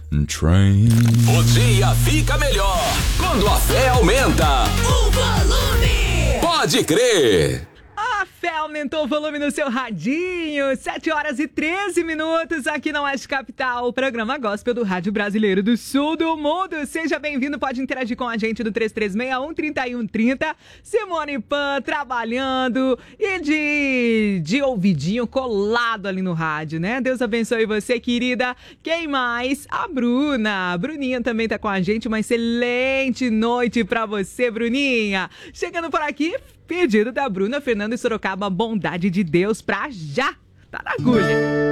Train. O dia fica melhor quando a fé aumenta. O volume. Pode crer. A fé aumentou o volume no seu radinho. 7h13 aqui na Oeste Capital. O programa Gospel do Rádio Brasileiro do Sul do Mundo. Seja bem-vindo, pode interagir com a gente no 3361-3130. Simone Pan trabalhando e de ouvidinho colado ali no rádio, né? Deus abençoe você, querida. Quem mais? A Bruna. A Bruninha também tá com a gente. Uma excelente noite pra você, Bruninha. Chegando por aqui, pedido da Bruna Fernando e Sorocaba, bondade de Deus pra já. Tá na agulha.